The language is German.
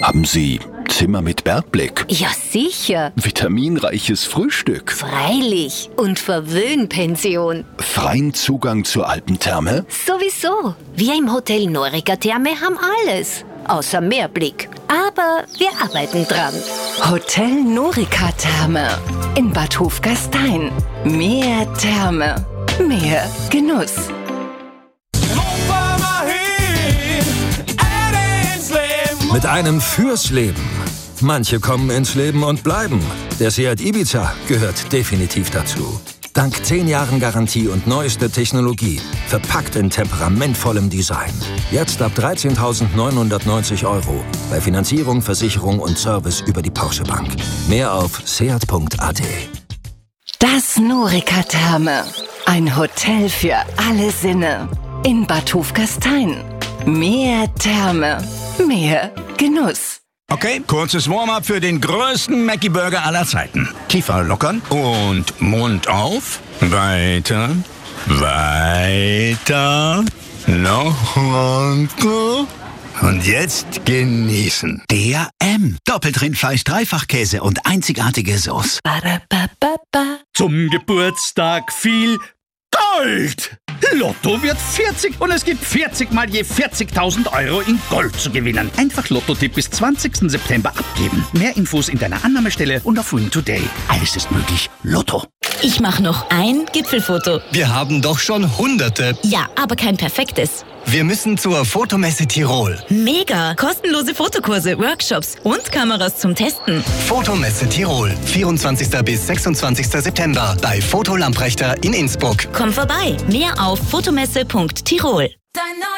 Haben Sie Zimmer mit Bergblick? Ja, sicher. Vitaminreiches Frühstück? Freilich. Und Verwöhnpension. Freien Zugang zur Alpentherme? Sowieso. Wir im Hotel Norica Therme haben alles. Außer Meerblick. Aber wir arbeiten dran. Hotel Norica Therme in Bad Hofgastein. Mehr Therme, mehr Genuss. Mit einem fürs Leben. Manche kommen ins Leben und bleiben. Der Seat Ibiza gehört definitiv dazu. Dank 10 Jahren Garantie und neueste Technologie. Verpackt in temperamentvollem Design. Jetzt ab 13.990 €. Bei Finanzierung, Versicherung und Service über die Porsche Bank. Mehr auf seat.at. Das Norica Therme. Ein Hotel für alle Sinne. In Bad Hofgastein. Mehr Therme, mehr Genuss. Okay, kurzes Warm-up für den größten Mackie-Burger aller Zeiten. Kiefer lockern und Mund auf. Weiter, weiter, noch runter. Und jetzt genießen. Der M. Doppeltrindfleisch, Dreifachkäse und einzigartige Sauce. Zum Geburtstag viel Gold! Lotto wird 40 und es gibt 40 mal je 40.000 € in Gold zu gewinnen. Einfach Lotto-Tipp bis 20. September abgeben. Mehr Infos in deiner Annahmestelle und auf Win Today. Alles ist möglich. Lotto. Ich mache noch ein Gipfelfoto. Wir haben doch schon Hunderte. Ja, aber kein perfektes. Wir müssen zur Fotomesse Tirol. Mega! Kostenlose Fotokurse, Workshops und Kameras zum Testen. Fotomesse Tirol. 24. bis 26. September bei Foto Lamprechter in Innsbruck. Komm vorbei. Mehr auf fotomesse.tirol.